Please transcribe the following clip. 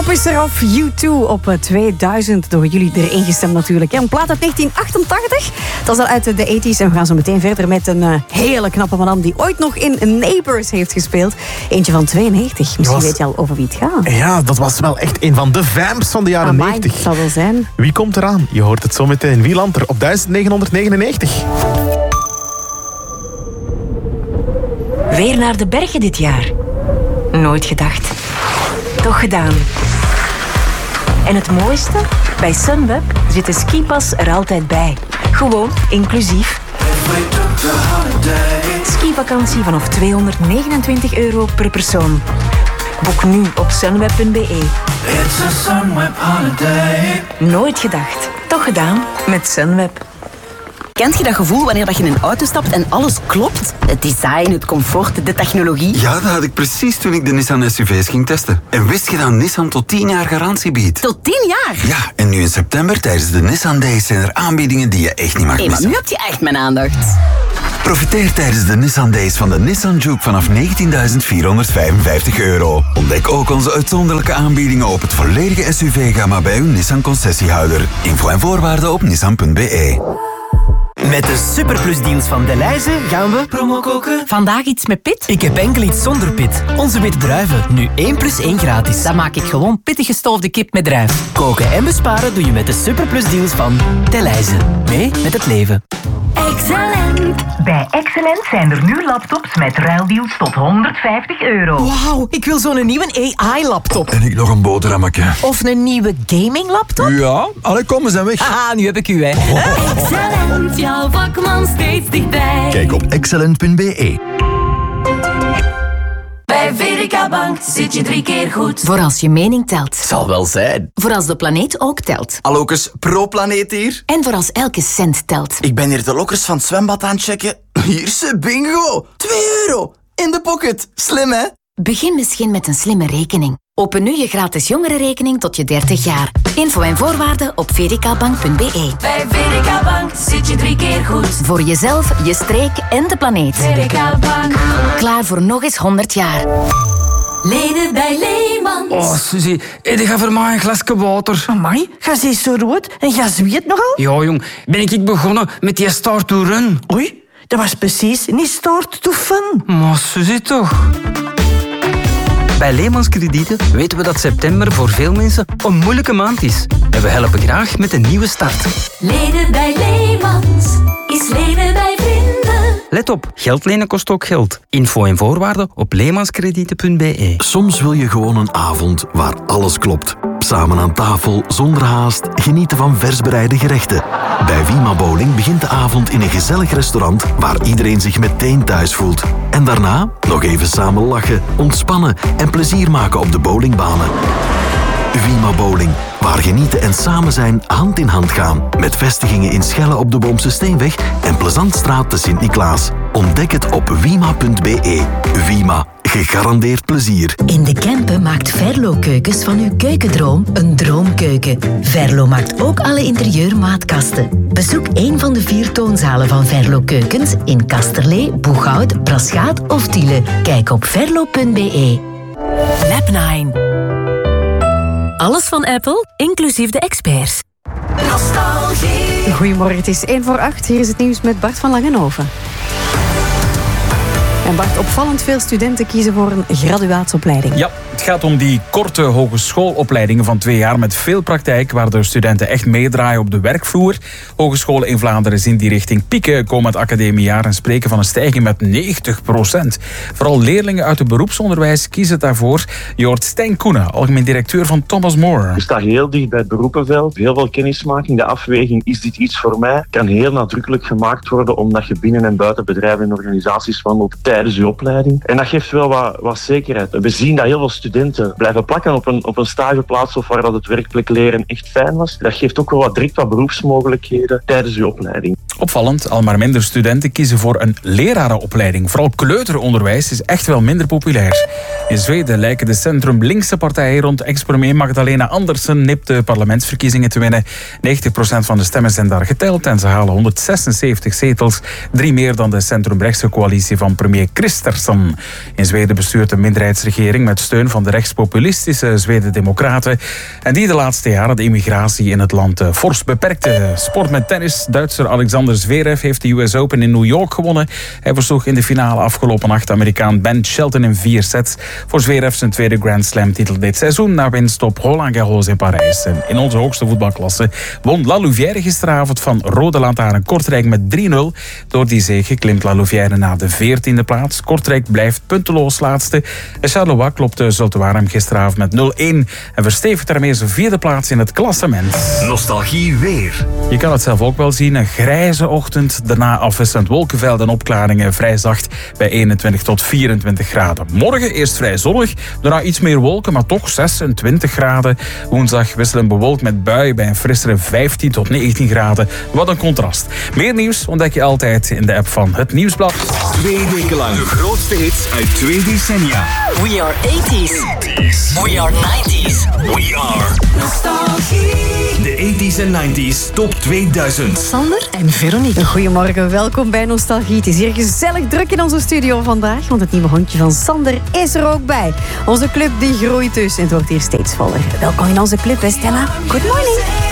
Twister of U2 op 2000. Door jullie erin gestemd natuurlijk. Een plaat uit 1988. Dat is al uit de 80's. En we gaan zo meteen verder met een hele knappe man die ooit nog in Neighbours heeft gespeeld. Eentje van 92. Misschien weet je al over wie het gaat. Ja, dat was wel echt een van de vamps van de jaren 90. Dat zal wel zijn. Wie komt eraan? Je hoort het zo meteen. Wie landt er op 1999? Weer naar de bergen dit jaar. Nooit gedacht. Toch gedaan. En het mooiste? Bij Sunweb zit de skipas er altijd bij. Gewoon inclusief. Skivakantie vanaf €229 per persoon. Boek nu op sunweb.be. Nooit gedacht. Toch gedaan met Sunweb. Kent je dat gevoel wanneer je in een auto stapt en alles klopt? Het design, het comfort, de technologie. Ja, dat had ik precies toen ik de Nissan SUV's ging testen. En wist je dat Nissan tot 10 jaar garantie biedt? Tot 10 jaar? Ja, en nu in september tijdens de Nissan Days zijn er aanbiedingen die je echt niet mag Maar missen. nu heb je echt mijn aandacht. Profiteer tijdens de Nissan Days van de Nissan Juke vanaf €19.455. Ontdek ook onze uitzonderlijke aanbiedingen op het volledige SUV-gamma bij uw Nissan concessiehouder. Info en voorwaarden op nissan.be. Met de superplusdeals van Delhaize gaan we promo koken. Vandaag iets met pit? Ik heb enkel iets zonder pit. Onze witte druiven, nu 1 + 1 gratis. Dan maak ik gewoon pittig gestoofde kip met druif. Koken en besparen doe je met de superplusdeals van Delhaize. Mee met het leven. Excellent. Bij Excellent zijn er nu laptops met ruildeals tot €150. Wauw, ik wil zo'n nieuwe AI-laptop. En ik nog een boterhammetje. Of een nieuwe gaming-laptop? Ja, alle komen zijn weg. Haha, nu heb ik u, hè. Excellent, jouw vakman steeds dichtbij. Kijk op excellent.be. Bij VDK Bank zit je 3 keer goed. Voor als je mening telt. Zal wel zijn. Voor als de planeet ook telt. Allokes, pro-planeet hier. En voor als elke cent telt. Ik ben hier de lokkers van het zwembad aan het checken. Hier ze, bingo! €2 in de pocket. Slim, hè? Begin misschien met een slimme rekening. Open nu je gratis jongerenrekening tot je 30 jaar. Info en voorwaarden op vdkbank.be. Bij VDK Bank zit je 3 keer goed. Voor jezelf, je streek en de planeet. VDK Bank. Klaar voor nog eens 100 jaar. Lenen bij Leemans. Oh, Suzy, ik ga voor mij een glasje water. Amai, ga ze zo rood en ga zweet nogal? Ja, jong, ben ik begonnen met die start to run. Oei, dat was precies niet start to fun. Maar Suzy toch. Bij Leemans Kredieten weten we dat september voor veel mensen een moeilijke maand is. En we helpen graag met een nieuwe start. Lenen bij Leemans is lenen bij vrienden. Let op, geld lenen kost ook geld. Info en voorwaarden op leemanskredieten.be. Soms wil je gewoon een avond waar alles klopt. Samen aan tafel, zonder haast, genieten van vers bereide gerechten. Bij Wima Bowling begint de avond in een gezellig restaurant waar iedereen zich meteen thuis voelt. En daarna nog even samen lachen, ontspannen en plezier maken op de bowlingbanen. Wima Bowling, waar genieten en samen zijn hand in hand gaan. Met vestigingen in Schelle op de Boomse Steenweg en Plezantstraat te Sint-Niklaas. Ontdek het op wima.be. Wima, gegarandeerd plezier. In de Kempen maakt Verlo Keukens van uw keukendroom een droomkeuken. Verlo maakt ook alle interieurmaatkasten. Bezoek een van de 4 toonzalen van Verlo Keukens in Kasterlee, Boeghout, Braschaat of Tiele. Kijk op verlo.be. Lab 9. Alles van Apple, inclusief de experts. Nostalgie. Goedemorgen, het is 7:45. Hier is het nieuws met Bart van Langenhoven. En Bart, opvallend veel studenten kiezen voor een graduaatsopleiding. Ja, het gaat om die korte hogeschoolopleidingen van 2 jaar met veel praktijk, waar de studenten echt meedraaien op de werkvloer. Hogescholen in Vlaanderen zien die richting pieken komend academiejaar en spreken van een stijging met 90%. Vooral leerlingen uit het beroepsonderwijs kiezen daarvoor. Je hoort Stijn Koenen, algemeen directeur van Thomas More. Je staat heel dicht bij het beroepenveld, heel veel kennismaking. De afweging, is dit iets voor mij, kan heel nadrukkelijk gemaakt worden omdat je binnen en buiten bedrijven en organisaties wandelt tijdens je opleiding. En dat geeft wel wat zekerheid. We zien dat heel veel studenten blijven plakken op een stageplaats of waar dat het werkelijk leren echt fijn was. Dat geeft ook wel wat direct wat beroepsmogelijkheden tijdens je opleiding. Opvallend, al maar minder studenten kiezen voor een lerarenopleiding. Vooral kleuteronderwijs is echt wel minder populair. In Zweden lijken de centrum-linkse partijen rond ex-premier Magdalena Andersson nipt de parlementsverkiezingen te winnen. 90% van de stemmen zijn daar geteld en ze halen 176 zetels. 3 meer dan de centrum-rechtse coalitie van premier Kristersson. In Zweden bestuurt een minderheidsregering met steun van de rechtspopulistische Zweden-democraten. En die de laatste jaren de immigratie in het land fors beperkte. Sport met tennis. Duitser Alexander Zverev heeft de US Open in New York gewonnen. Hij versloeg in de finale afgelopen nacht Amerikaan Ben Shelton in 4 sets. Voor Zverev zijn tweede Grand Slam titel dit seizoen na winst op Roland Garros in Parijs. En in onze hoogste voetbalklasse won La Louvière gisteravond van Rode Lantaarn Kortrijk met 3-0. Door die zege klimt La Louvière naar de 14e plaats. Kortrijk blijft punteloos laatste. En Charleroi klopte Zulte Waregem gisteravond met 0-1 en verstevigt daarmee zijn 4e plaats in het klassement. Nostalgie weer. Je kan het zelf ook wel zien. Een grijze ochtend, daarna afwisselend wolkenvelden en opklaringen, vrij zacht bij 21 tot 24 graden. Morgen eerst vrij zonnig, daarna iets meer wolken, maar toch 26 graden. Woensdag wisselend bewolkt met buien bij een frissere 15 tot 19 graden. Wat een contrast. Meer nieuws ontdek je altijd in de app van Het Nieuwsblad. 2 weken lang de grootste hits uit 2 decennia. We are 80s. We are 90s. We are Nostalgie. De 80s en 90s top 2000. Sander en Veronique. Goedemorgen, welkom bij Nostalgie. Het is hier gezellig druk in onze studio vandaag, want het nieuwe hondje van Sander is er ook bij. Onze club die groeit dus en het wordt hier steeds voller. Welkom in onze club, Stella. Good morning.